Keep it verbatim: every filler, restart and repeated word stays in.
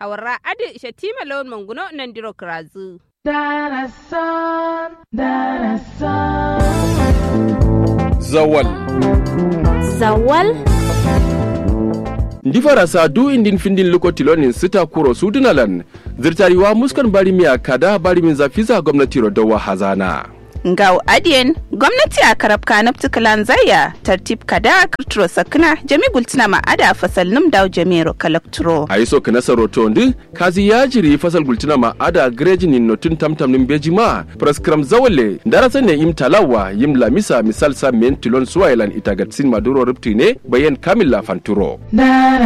hawarra adi shatima lawan manguno nan diro krazu. Darasan, darasan. Zawal. Zawal. Ndi farasa du indin findin lokotilonin sita kuro sudunalan zirtariwa muskan barimiya kada barimin zafiza gwamnati rodawa hazana. Ngau adiyen gwamnati a karab kanab tukalan zaya tartib kada kirturo sakna jami gultina ma ada fasal num daw jamiro kalakturo. A iso kana saroto ndi kazi ya jiri fasal gultina ma ada grejinin notun tamtam nim bejima praskram zawale darasa ne im talawa yim lamisa misal sa men tilon suwailan itagatsin maduro ruptine bayan kamilla fanturo.